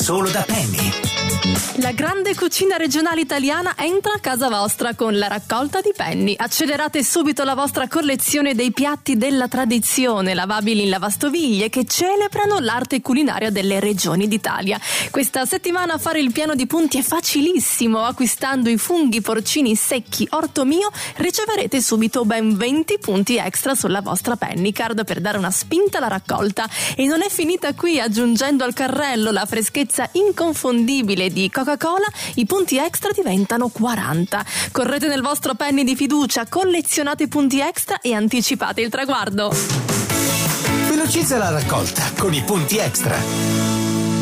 solo da Penny. La grande cucina regionale italiana entra a casa vostra con la raccolta di Penny. Accelerate subito la vostra collezione dei piatti della tradizione, lavabili in lavastoviglie, che celebrano l'arte culinaria delle regioni d'Italia. Questa settimana fare il piano di punti è facilissimo. Acquistando i funghi porcini secchi Orto Mio riceverete subito ben 20 punti extra sulla vostra Penny Card per dare una spinta alla raccolta. E non è finita qui, aggiungendo al carrello la freschezza inconfondibile di Coca-Cola, i punti extra diventano 40. Correte nel vostro Penny di fiducia, collezionate i punti extra e anticipate il traguardo. Velocizza la raccolta con i punti extra.